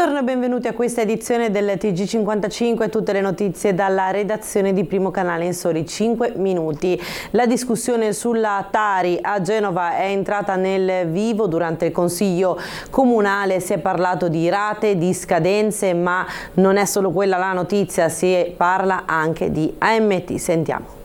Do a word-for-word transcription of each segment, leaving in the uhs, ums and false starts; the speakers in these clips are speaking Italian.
Buongiorno e benvenuti a questa edizione del T G cinquantacinque, tutte le notizie dalla redazione di Primo Canale in soli cinque minuti. La discussione sulla Tari a Genova è entrata nel vivo. Durante il Consiglio Comunale si è parlato di rate, di scadenze, ma non è solo quella la notizia, si parla anche di A M T. Sentiamo.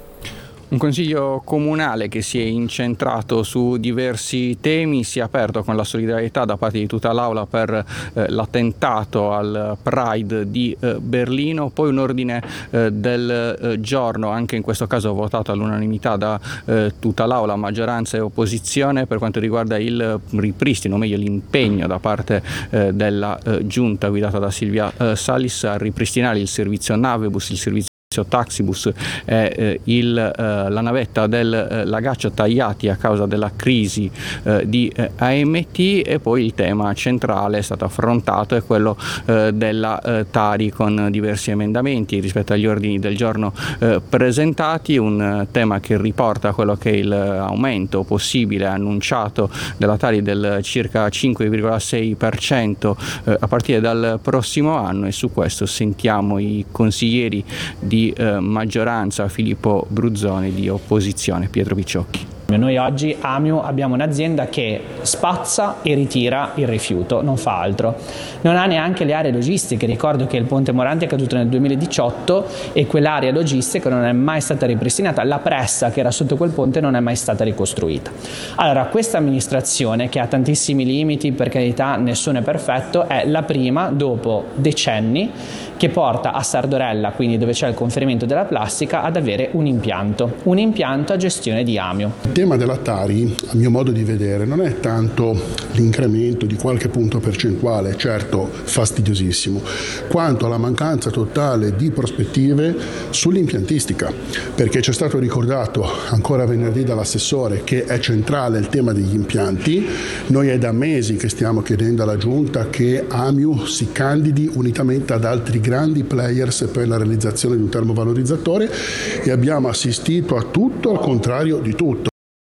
Un consiglio comunale che si è incentrato su diversi temi, si è aperto con la solidarietà da parte di tutta l'Aula per eh, l'attentato al Pride di eh, Berlino, poi un ordine eh, del eh, giorno, anche in questo caso votato all'unanimità da eh, tutta l'Aula, maggioranza e opposizione, per quanto riguarda il ripristino, o meglio l'impegno da parte eh, della eh, giunta guidata da Silvia eh, Salis a ripristinare il servizio Navebus, il servizio Taxibus e eh, il, eh, la navetta del eh, Lagaccio tagliati a causa della crisi eh, di eh, A M T, e poi il tema centrale è stato affrontato, è quello eh, della eh, Tari, con diversi emendamenti rispetto agli ordini del giorno eh, presentati, un eh, tema che riporta quello che è l'aumento possibile annunciato della Tari del circa cinque virgola sei per cento eh, a partire dal prossimo anno, e su questo sentiamo i consiglieri di di eh, maggioranza Filippo Bruzzone, di opposizione Pietro Picciocchi. Noi oggi Amio abbiamo un'azienda che spazza e ritira il rifiuto, non fa altro. Non ha neanche le aree logistiche. Ricordo che il Ponte Morandi è caduto nel duemiladiciotto e quell'area logistica non è mai stata ripristinata. La pressa che era sotto quel ponte non è mai stata ricostruita. Allora, questa amministrazione, che ha tantissimi limiti, per carità nessuno è perfetto, è la prima dopo decenni che porta a Sardorella, quindi dove c'è il conferimento della plastica, ad avere un impianto, un impianto a gestione di Amio. Il tema della Tari, a mio modo di vedere, non è tanto l'incremento di qualche punto percentuale, certo fastidiosissimo, quanto la mancanza totale di prospettive sull'impiantistica, perché ci è stato ricordato ancora venerdì dall'assessore che è centrale il tema degli impianti. Noi è da mesi che stiamo chiedendo alla Giunta che Amio si candidi unitamente ad altri grandi players per la realizzazione di un termovalorizzatore, e abbiamo assistito a tutto al contrario di tutto.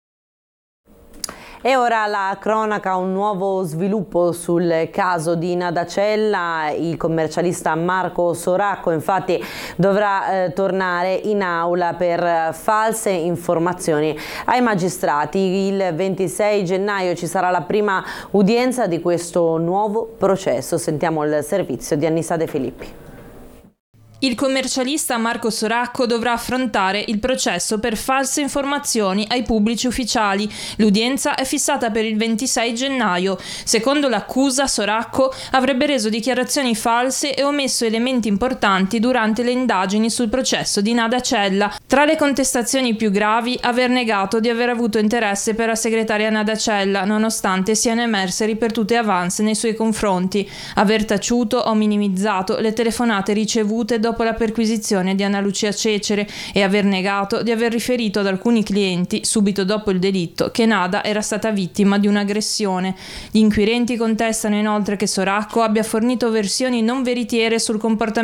E ora la cronaca, un nuovo sviluppo sul caso di Nadacella. Il commercialista Marco Soracco infatti dovrà eh, tornare in aula per false informazioni ai magistrati. Il ventisei gennaio ci sarà la prima udienza di questo nuovo processo. Sentiamo il servizio di Annissa De Filippi. Il commercialista Marco Soracco dovrà affrontare il processo per false informazioni ai pubblici ufficiali. L'udienza è fissata per il ventisei gennaio. Secondo l'accusa, Soracco avrebbe reso dichiarazioni false e omesso elementi importanti durante le indagini sul processo di Nadacella. Tra le contestazioni più gravi, aver negato di aver avuto interesse per la segretaria Nadacella, nonostante siano emerse ripetute avance nei suoi confronti, aver taciuto o minimizzato le telefonate ricevute dopo la perquisizione di Anna Lucia Cecere, e aver negato di aver riferito ad alcuni clienti, subito dopo il delitto, che Nada era stata vittima di un'aggressione. Gli inquirenti contestano inoltre che Soracco abbia fornito versioni non veritiere sul comportamento